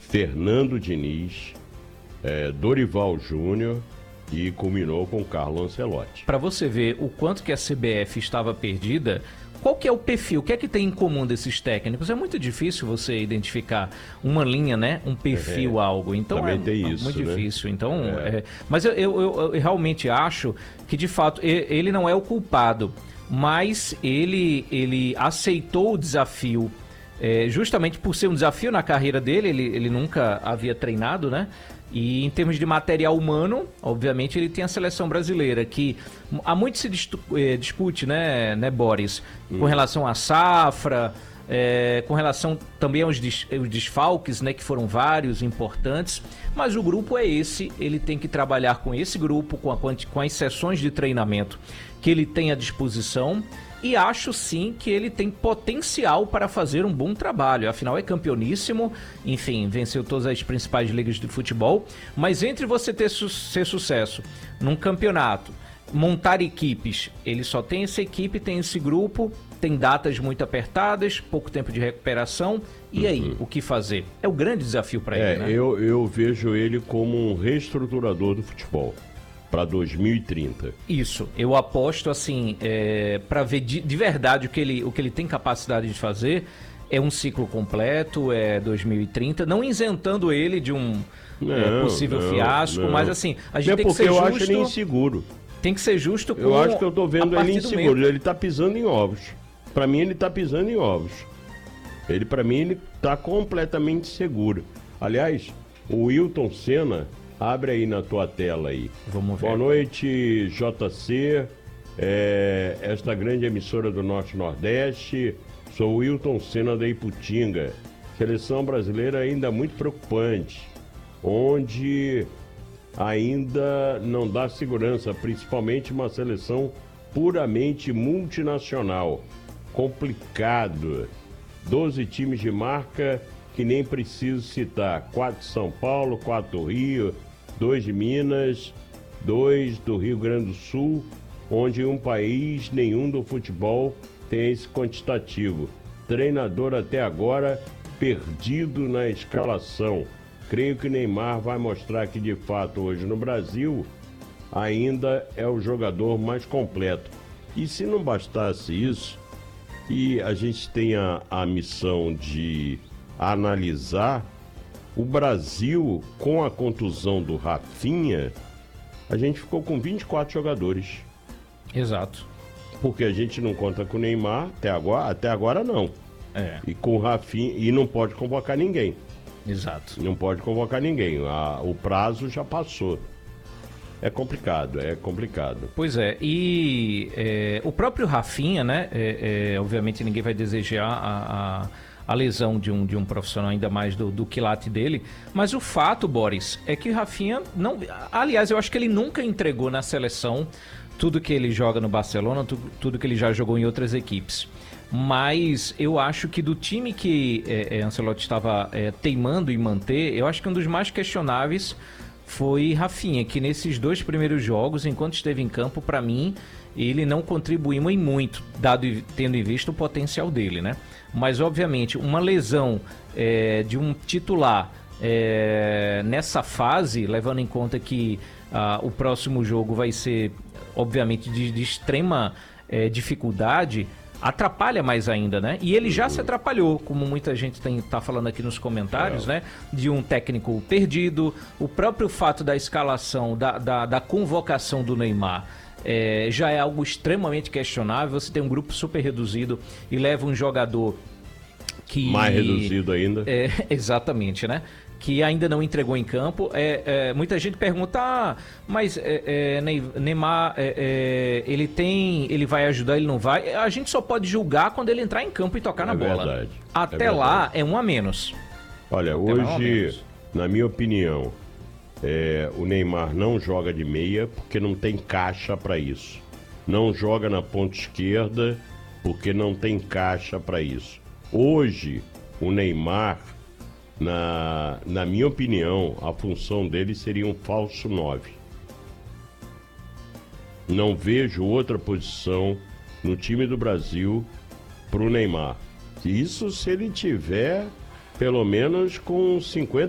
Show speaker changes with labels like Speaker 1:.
Speaker 1: Fernando Diniz, Dorival Júnior e culminou com Carlo Ancelotti.
Speaker 2: Para você ver o quanto que a CBF estava perdida, qual que é o perfil? O que é que tem em comum desses técnicos? É muito difícil você identificar uma linha, né? Um perfil, algo. Então
Speaker 1: também tem isso,
Speaker 2: muito
Speaker 1: né?
Speaker 2: difícil. Então, mas eu realmente acho que, de fato, ele não é o culpado, mas ele aceitou o desafio. Justamente por ser um desafio na carreira dele, ele nunca havia treinado, né? E em termos de material humano, obviamente ele tem a seleção brasileira, que há muito se discute, né, Boris, com relação à safra, com relação também aos desfalques, né, que foram vários, importantes, mas o grupo é esse, ele tem que trabalhar com esse grupo, com as sessões de treinamento que ele tem à disposição. E acho sim que ele tem potencial para fazer um bom trabalho. Afinal, é campeoníssimo, enfim, venceu todas as principais ligas de futebol. Mas entre você ser sucesso num campeonato, montar equipes, ele só tem essa equipe, tem esse grupo, tem datas muito apertadas, pouco tempo de recuperação. E aí, o que fazer? É o grande desafio para ele, né?
Speaker 1: Eu vejo ele como um reestruturador do futebol para 2030.
Speaker 2: Isso, eu aposto assim, para ver de verdade o que ele tem capacidade de fazer. É um ciclo completo, 2030, não isentando ele de um possível fiasco, mas assim, a gente tem que ser justo.
Speaker 1: Porque eu acho ele inseguro.
Speaker 2: Tem que ser justo com
Speaker 1: Eu acho que eu tô vendo ele inseguro, ele tá pisando em ovos. Para mim ele tá pisando em ovos. Para mim ele tá completamente seguro. Aliás, o Wilton Senna, abre aí na tua tela aí.
Speaker 2: Vamos ver.
Speaker 1: Boa noite, JC, esta grande emissora do Norte-Nordeste. Sou Wilton Senna da Iputinga. Seleção brasileira ainda muito preocupante, onde ainda não dá segurança, principalmente uma seleção puramente multinacional. Complicado. 12 times de marca que nem preciso citar. 4 de São Paulo, 4 do Rio, 2 de Minas, 2 do Rio Grande do Sul, onde um país nenhum do futebol tem esse quantitativo. Treinador até agora perdido na escalação. Creio que Neymar vai mostrar que de fato hoje no Brasil ainda é o jogador mais completo. E se não bastasse isso, e a gente tem a missão de analisar o Brasil com a contusão do Rafinha, a gente ficou com 24 jogadores.
Speaker 2: Exato.
Speaker 1: Porque a gente não conta com o Neymar, até agora não. E com o Rafinha, e não pode convocar ninguém.
Speaker 2: Exato.
Speaker 1: Não pode convocar ninguém, o prazo já passou. É complicado.
Speaker 2: Pois é, e o próprio Rafinha, né, obviamente ninguém vai desejar a lesão de um profissional, ainda mais do quilate dele, mas o fato, Boris, é que o Rafinha não... Aliás, eu acho que ele nunca entregou na seleção tudo que ele joga no Barcelona, tudo que ele já jogou em outras equipes. Mas eu acho que do time que Ancelotti estava teimando em manter, eu acho que um dos mais questionáveis foi Rafinha, que nesses 2 primeiros jogos, enquanto esteve em campo, para mim, ele não contribuiu em muito, tendo em vista o potencial dele, né? Mas, obviamente, uma lesão de um titular nessa fase, levando em conta que o próximo jogo vai ser, obviamente, de extrema dificuldade, atrapalha mais ainda, né? E ele já se atrapalhou, como muita gente tá falando aqui nos comentários, né? De um técnico perdido, o próprio fato da escalação, da convocação do Neymar, já é algo extremamente questionável. Você tem um grupo super reduzido e leva um jogador que...
Speaker 1: Mais reduzido ainda.
Speaker 2: Exatamente, né? Que ainda não entregou em campo. Muita gente pergunta, mas Neymar, ele vai ajudar, ele não vai? A gente só pode julgar quando ele entrar em campo e tocar na bola.
Speaker 1: Verdade.
Speaker 2: Até lá é um a menos.
Speaker 1: Olha, hoje, na minha opinião, o Neymar não joga de meia porque não tem caixa para isso. Não joga na ponta esquerda porque não tem caixa para isso. Hoje, o Neymar... Na minha opinião, a função dele seria um falso 9. Não vejo outra posição no time do Brasil para o Neymar. Isso se ele tiver pelo menos com 50